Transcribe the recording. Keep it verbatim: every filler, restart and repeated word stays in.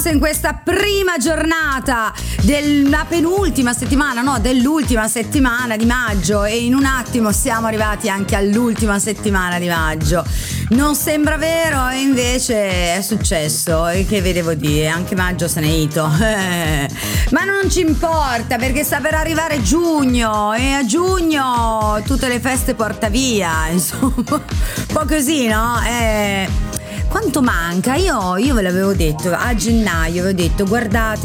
in questa prima giornata della penultima settimana, no, dell'ultima settimana di maggio, e in un attimo siamo arrivati anche all'ultima settimana di maggio. Non sembra vero, e invece è successo, e che vedevo dire, anche maggio se n'è ito. Ma non ci importa, perché sta per arrivare giugno, e a giugno tutte le feste porta via, insomma, un po' così, no? Eh, quanto manca? Io, io ve l'avevo detto, a gennaio avevo detto, guardate,